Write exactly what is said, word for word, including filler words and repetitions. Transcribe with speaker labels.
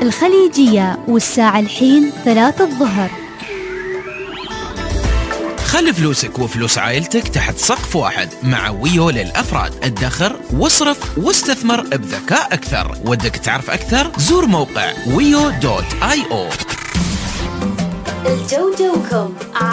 Speaker 1: الخليجية، والساعة الحين ثلاثة الظهر.
Speaker 2: خلي فلوسك وفلوس عائلتك تحت سقف واحد مع ويو للأفراد. ادخر واصرف واستثمر بذكاء أكثر. ودك تعرف أكثر؟ زور موقع ويو دوت آي أو.
Speaker 1: الجو جوكم.